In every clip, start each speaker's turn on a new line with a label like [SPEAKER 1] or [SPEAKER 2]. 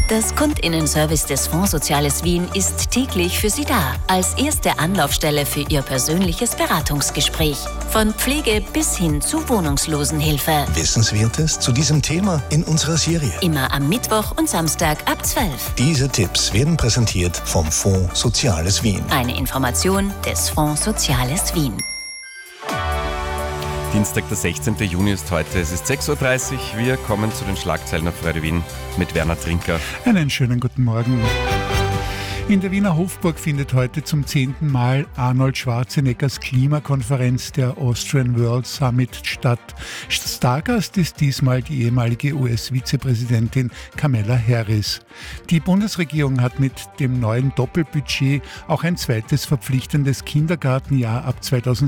[SPEAKER 1] Das Kundinnenservice des Fonds Soziales Wien ist täglich für Sie da, als erste Anlaufstelle für Ihr persönliches Beratungsgespräch. Von Pflege bis hin zu Wohnungslosenhilfe.
[SPEAKER 2] Wissenswertes zu diesem Thema in unserer Serie.
[SPEAKER 1] Immer am Mittwoch und Samstag ab 12.
[SPEAKER 2] Diese Tipps werden präsentiert vom Fonds Soziales Wien.
[SPEAKER 1] Eine Information des Fonds Soziales Wien.
[SPEAKER 3] Dienstag, der 16. Juni ist heute. Es ist 6.30 Uhr. Wir kommen zu den Schlagzeilen auf Radio Wien mit Werner Trinker.
[SPEAKER 4] Einen schönen guten Morgen. In der Wiener Hofburg findet heute zum 10. Mal Arnold Schwarzeneggers Klimakonferenz, der Austrian World Summit, statt. Stargast ist diesmal die ehemalige US-Vizepräsidentin Kamala Harris. Die Bundesregierung hat mit dem neuen Doppelbudget auch ein zweites verpflichtendes Kindergartenjahr ab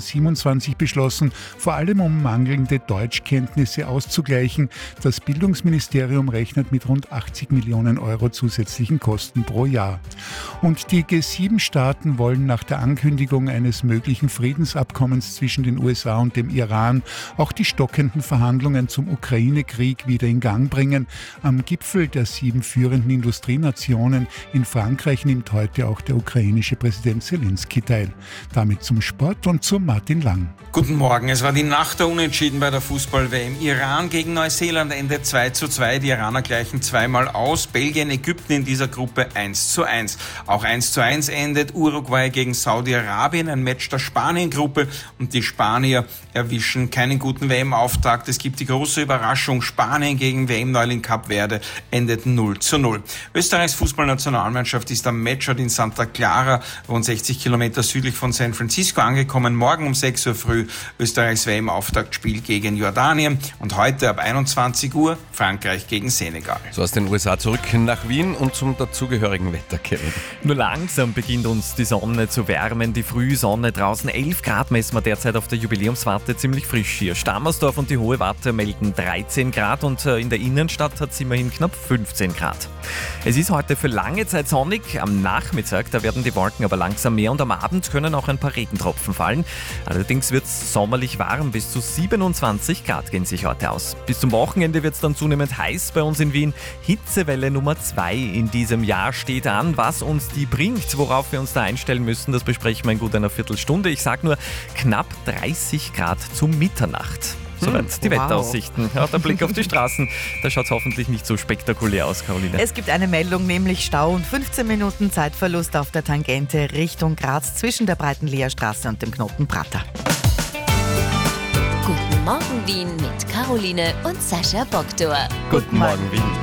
[SPEAKER 4] 2027 beschlossen, vor allem um mangelnde Deutschkenntnisse auszugleichen. Das Bildungsministerium rechnet mit rund 80 Millionen Euro zusätzlichen Kosten pro Jahr. Und die G7-Staaten wollen nach der Ankündigung eines möglichen Friedensabkommens zwischen den USA und dem Iran auch die stockenden Verhandlungen zum Ukraine-Krieg wieder in Gang bringen. Am Gipfel der 7 führenden Industrienationen in Frankreich nimmt heute auch der ukrainische Präsident Zelensky teil. Damit zum Sport und zu Martin Lang.
[SPEAKER 5] Guten Morgen. Es war die Nacht der Unentschieden bei der Fußball-WM. Iran gegen Neuseeland endet 2:2. Die Iraner gleichen zweimal aus. Belgien, Ägypten in dieser Gruppe 1:1. Auch 1:1 endet Uruguay gegen Saudi-Arabien, ein Match der Spanien-Gruppe. Und die Spanier erwischen keinen guten WM-Auftakt. Es gibt die große Überraschung. Spanien gegen WM-Neuling Kap Verde endet 0:0. Österreichs Fußballnationalmannschaft ist am Matchort in Santa Clara, rund 60 Kilometer südlich von San Francisco, angekommen. Morgen um 6 Uhr früh Österreichs WM-Auftaktspiel gegen Jordanien. Und heute ab 21 Uhr Frankreich gegen Senegal.
[SPEAKER 3] So aus den USA zurück nach Wien und zum dazugehörigen Wetter, Kevin.
[SPEAKER 6] Nur langsam beginnt uns die Sonne zu wärmen, die Frühsonne draußen. 11 Grad messen wir derzeit auf der Jubiläumswarte, ziemlich frisch hier. Stammersdorf und die Hohe Warte melden 13 Grad und in der Innenstadt hat es immerhin knapp 15 Grad. Es ist heute für lange Zeit sonnig. Am Nachmittag, da werden die Wolken aber langsam mehr und am Abend können auch ein paar Regentropfen fallen. Allerdings wird es sommerlich warm, bis zu 27 Grad gehen sich heute aus. Bis zum Wochenende wird es dann zunehmend heiß bei uns in Wien. Hitzewelle Nummer 2 in diesem Jahr steht an. Was uns die bringt, worauf wir uns da einstellen müssen, das besprechen wir in gut einer Viertelstunde. Ich sage nur knapp 30 Grad zum Mitternacht. Soweit die Wetteraussichten. Ja, der Blick auf die Straßen, da schaut es hoffentlich nicht so spektakulär aus, Caroline.
[SPEAKER 7] Es gibt eine Meldung, nämlich Stau und 15 Minuten Zeitverlust auf der Tangente Richtung Graz zwischen der Breitenleerstraße und dem Knoten Prater.
[SPEAKER 1] Guten Morgen Wien mit Caroline und Sascha Bogdor.
[SPEAKER 3] Guten Morgen, Wien.